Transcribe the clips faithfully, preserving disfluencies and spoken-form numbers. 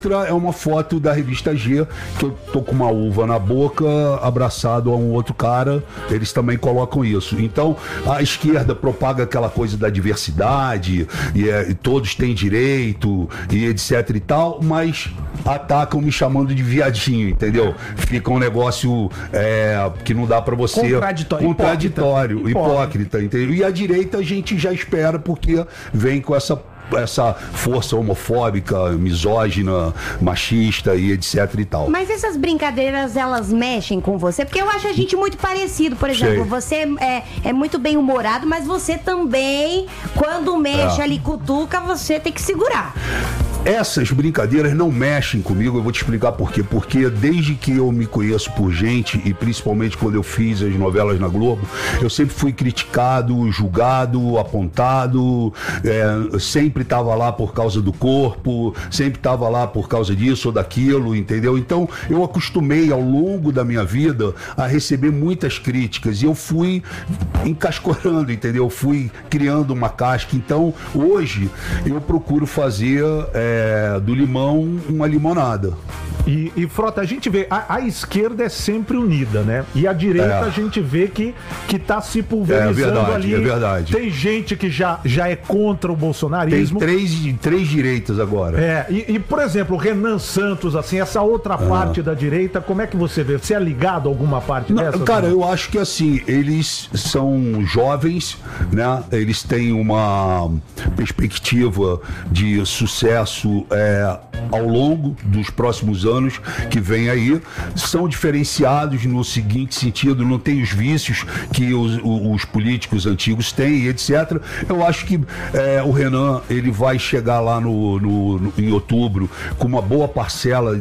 É uma foto da revista G, que eu tô com uma uva na boca, abraçado a um outro cara, eles também colocam isso. Então, a esquerda propaga aquela coisa da diversidade, e, é, e todos têm direito, e etc e tal, mas atacam me chamando de viadinho, entendeu? Fica um negócio é, que não dá pra você... Contraditório. Contraditório, hipócrita, hipócrita. hipócrita, entendeu? E a direita a gente já espera, porque vem com essa essa força homofóbica, misógina, machista e etc e tal. Mas essas brincadeiras, elas mexem com você? Porque eu acho a gente muito parecido. Por exemplo, Sei. você é, é muito bem humorado, mas você também, quando mexe é. ali, cutuca, você tem que segurar. Essas brincadeiras não mexem comigo, eu vou te explicar por quê. Porque desde que eu me conheço por gente, e principalmente quando eu fiz as novelas na Globo, eu sempre fui criticado, julgado, apontado, é, sempre estava lá por causa do corpo, sempre estava lá por causa disso ou daquilo, entendeu? Então eu acostumei ao longo da minha vida a receber muitas críticas e eu fui encascorando, entendeu? Eu fui criando uma casca. Então hoje eu procuro fazer... É, É, do limão uma limonada. E, e Frota, a gente vê, a, a esquerda é sempre unida, né? E a direita é. a gente vê que, que tá se pulverizando é verdade, ali. É verdade. Tem gente que já, já é contra o bolsonarismo. Tem três, três direitas agora. É, e, e por exemplo, o Renan Santos, assim, essa outra ah. parte da direita, como é que você vê? Você é ligado a alguma parte Não, dessa? Cara, eu acho que assim, eles são jovens, né? Eles têm uma perspectiva de sucesso é, ao longo dos próximos anos que vem aí, são diferenciados no seguinte sentido, não tem os vícios que os, os políticos antigos têm, etcétera. Eu acho que é, o Renan, ele vai chegar lá no, no, no, em outubro com uma boa parcela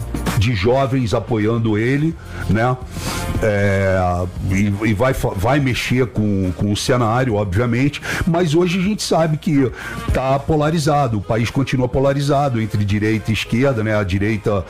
de jovens apoiando ele, né? É, e, e vai, vai mexer com, com o cenário, obviamente, mas hoje a gente sabe que está polarizado, o país continua polarizado entre direita e esquerda, né? A direita,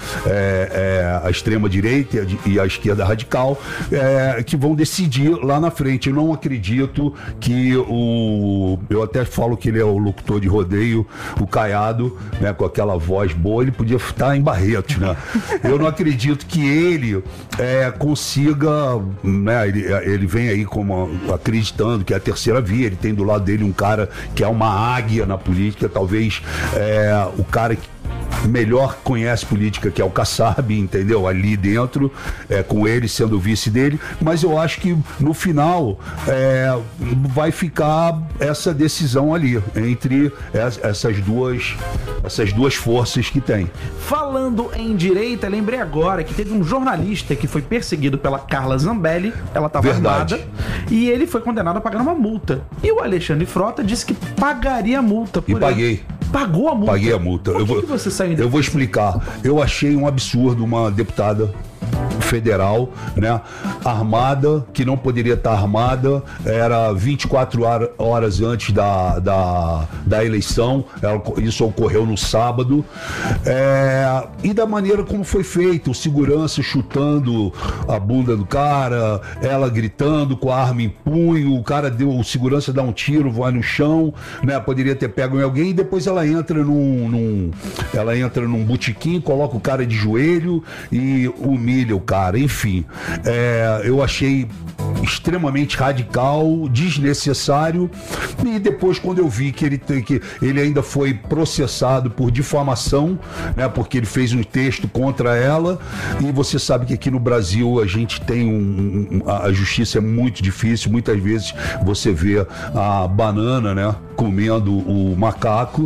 é, é, a extrema direita e a esquerda radical, é, que vão decidir lá na frente. Eu não acredito que o... Eu até falo que ele é o locutor de rodeio, o Caiado, né? Com aquela voz boa, ele podia estar em Barretos, né? Eu não acredito que ele é, consiga, né, ele, ele vem aí como acreditando que é a terceira via, ele tem do lado dele um cara que é uma águia na política, talvez é, o cara que melhor conhece política, que é o Kassab, entendeu? Ali dentro, é, com ele sendo o vice dele, mas eu acho que no final é, vai ficar essa decisão ali entre essas duas, essas duas forças que tem. Falando em direita, lembrei agora que teve um jornalista que foi perseguido pela Carla Zambelli, ela estava armada, e ele foi condenado a pagar uma multa. E o Alexandre Frota disse que pagaria a multa por E ele. paguei. Pagou a multa? Paguei a multa. Por eu que vou, que você saiu Eu vou explicar. Eu achei um absurdo uma deputada federal, né, armada, que não poderia estar armada, era vinte e quatro horas antes da, da, da eleição, isso ocorreu no sábado, é, e da maneira como foi feito, o segurança chutando a bunda do cara, ela gritando com a arma em punho, o cara deu, o segurança dá um tiro, vai no chão, né, poderia ter pego em alguém, e depois ela entra num, num ela entra num botequim, coloca o cara de joelho e humilha o cara. Enfim, é, eu achei extremamente radical, desnecessário, e depois quando eu vi que ele, que ele ainda foi processado por difamação, né, porque ele fez um texto contra ela, e você sabe que aqui no Brasil a gente tem um, um a justiça é muito difícil, muitas vezes você vê a banana, né, comendo o macaco,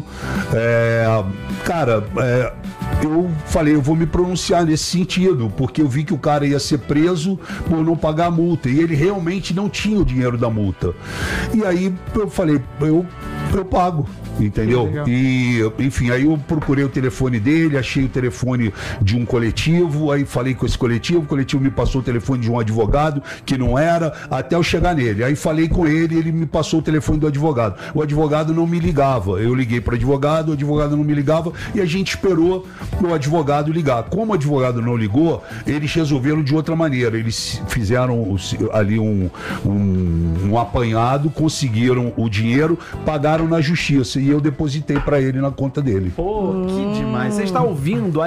é, cara, é, eu falei, eu vou me pronunciar nesse sentido, porque eu vi que o cara ia ser preso por não pagar a multa, e ele realmente não tinha o dinheiro da multa. E aí eu falei, eu, eu pago. Entendeu? E, enfim, aí eu procurei o telefone dele, achei o telefone de um coletivo, aí falei com esse coletivo, o coletivo me passou o telefone de um advogado, que não era, até eu chegar nele. Aí falei com ele, ele me passou o telefone do advogado. O advogado não me ligava. Eu liguei para o advogado, o advogado não me ligava, e a gente esperou o advogado ligar. Como o advogado não ligou, eles resolveram de outra maneira. Eles fizeram ali um, um, um apanhado, conseguiram o dinheiro, pagaram na justiça. E eu depositei pra ele na conta dele. Pô, que demais. demais. Você está ouvindo